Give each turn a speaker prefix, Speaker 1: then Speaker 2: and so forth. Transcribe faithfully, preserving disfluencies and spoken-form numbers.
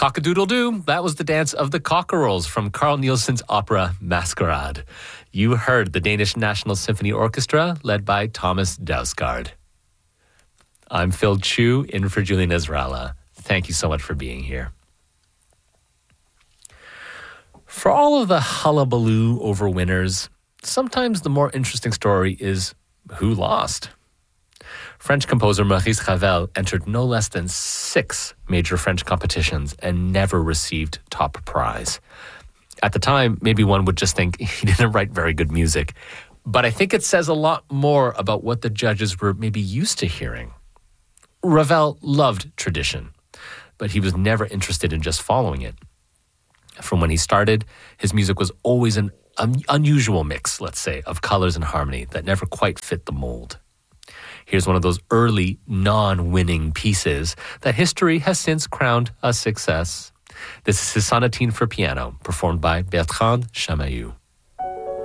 Speaker 1: Cock-a-doodle-doo. That was the dance of the Cockerels from Carl Nielsen's opera Masquerade. You heard the Danish National Symphony Orchestra led by Thomas Dausgaard. I'm Phil Chu, in for Julian Ezralla. Thank you so much for being here. For all of the hullabaloo over winners, sometimes the more interesting story is who lost. French composer Maurice Ravel entered no less than six major French competitions and never received top prize. At the time, maybe one would just think he didn't write very good music. But I think it says a lot more about what the judges were maybe used to hearing. Ravel loved tradition, but he was never interested in just following it. From when he started, his music was always an un- unusual mix, let's say, of colors and harmony that never quite fit the mold. Here's one of those early, non-winning pieces that history has since crowned a success. This is his sonatine for piano, performed by Bertrand Chamayou.